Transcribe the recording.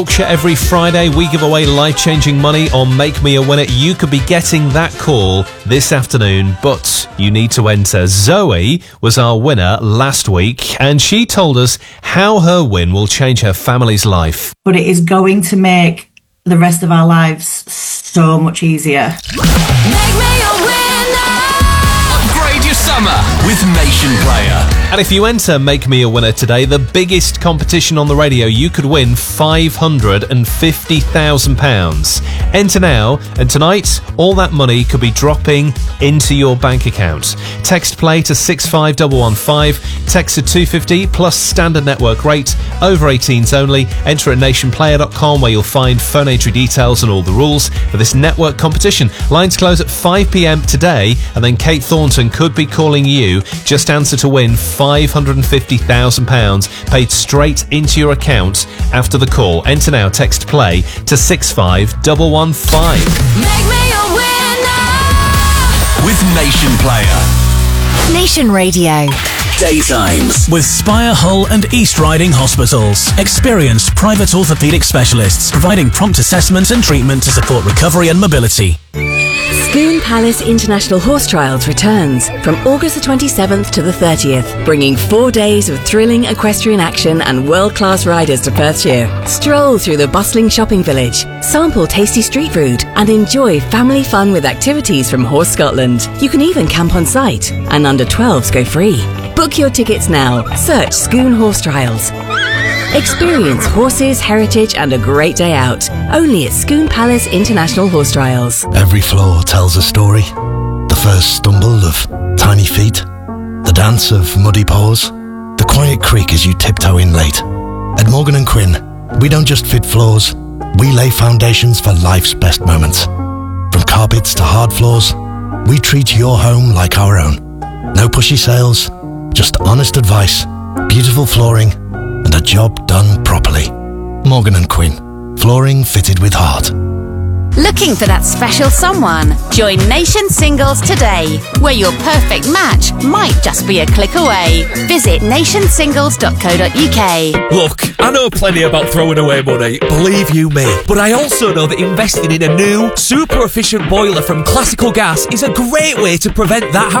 Every Friday, we give away life-changing money on Make Me a Winner. You could be getting that call this afternoon, but you need to enter. Zoe was our winner last week, and she told us how her win will change her family's life. But it is going to make the rest of our lives so much easier. Make me a winner! Upgrade your summer with Nation Player. And if you enter Make Me a Winner today, the biggest competition on the radio, you could win £550,000. Enter now, and tonight, all that money could be dropping into your bank account. Text play to 65115, text to 250 plus standard network rate, over 18s only. Enter at nationplayer.com where you'll find phone entry details and all the rules for this network competition. Lines close at 5 p.m. today, and then Kate Thornton could be calling you. Just answer to win £550,000 paid straight into your account after the call. Enter now, text play to 65115. Make me a winner! With Nation Player. Nation Radio. Daytimes. With Spire, Hull and East Riding Hospitals. Experienced private orthopaedic specialists providing prompt assessment and treatment to support recovery and mobility. Scone Palace International Horse Trials returns from August the 27th to the 30th, bringing 4 days of thrilling equestrian action and world-class riders to Perthshire. Stroll through the bustling shopping village, sample tasty street food, and enjoy family fun with activities from Horse Scotland. You can even camp on site, and under 12s go free. Book your tickets now. Search Scone Horse Trials. Experience horses, heritage and a great day out. Only at Scone Palace International Horse Trials. Every floor tells a story. The first stumble of tiny feet, the dance of muddy paws, the quiet creak as you tiptoe in late. At Morgan & Quinn, we don't just fit floors, we lay foundations for life's best moments. From carpets to hard floors, we treat your home like our own. No pushy sales, just honest advice, beautiful flooring, and a job done properly. Morgan & Quinn. Flooring fitted with heart. Looking for that special someone? Join Nation Singles today, where your perfect match might just be a click away. Visit nationsingles.co.uk. Look, I know plenty about throwing away money, believe you me. But I also know that investing in a new, super efficient boiler from Classical Gas is a great way to prevent that happening.